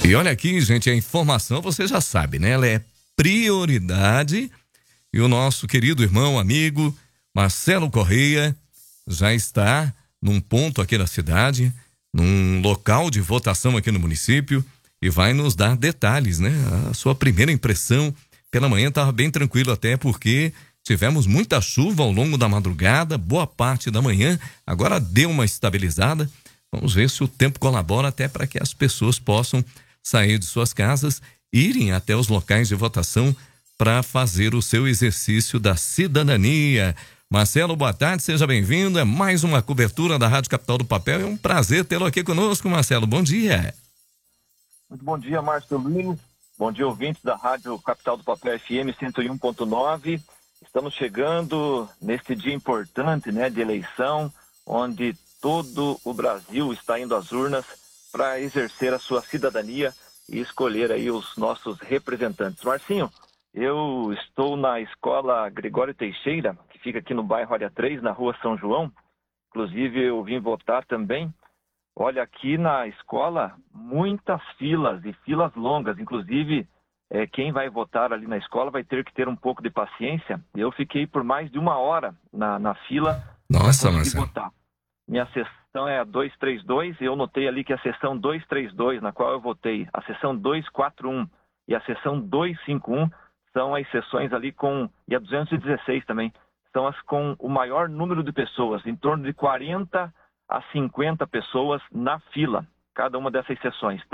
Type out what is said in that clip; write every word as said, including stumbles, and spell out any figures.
E olha aqui, gente, a informação você já sabe, né? Ela é prioridade e o nosso querido irmão, amigo Marcelo Correia já está num ponto aqui na cidade, num local de votação aqui no município e vai nos dar detalhes, né? A sua primeira impressão pela manhã estava bem tranquilo até porque tivemos muita chuva ao longo da madrugada, boa parte da manhã, agora deu uma estabilizada. Vamos ver se o tempo colabora até para que as pessoas possam sair de suas casas, irem até os locais de votação para fazer o seu exercício da cidadania. Marcelo, boa tarde, seja bem-vindo. É mais uma cobertura da Rádio Capital do Papel. É um prazer tê-lo aqui conosco, Marcelo. Bom dia. Muito bom dia, Márcio Luiz. Bom dia, ouvintes da Rádio Capital do Papel F M cento e um ponto nove. Estamos chegando neste dia importante, né, de eleição, onde todo o Brasil está indo às urnas para exercer a sua cidadania e escolher aí os nossos representantes. Marcinho, eu estou na escola Gregório Teixeira, que fica aqui no bairro Área três, na rua São João. Inclusive, eu vim votar também. Olha, aqui na escola, muitas filas e filas longas. Inclusive, é, quem vai votar ali na escola vai ter que ter um pouco de paciência. Eu fiquei por mais de uma hora na, na fila para conseguir votar. Minha sessão é a duzentos e trinta e dois, eu notei ali que a sessão duzentos e trinta e dois, na qual eu votei, a sessão duzentos e quarenta e um e a sessão duzentos e cinquenta e um são as sessões ali com, e a duzentos e dezesseis também, são as com o maior número de pessoas, em torno de quarenta a cinquenta pessoas na fila, cada uma dessas sessões.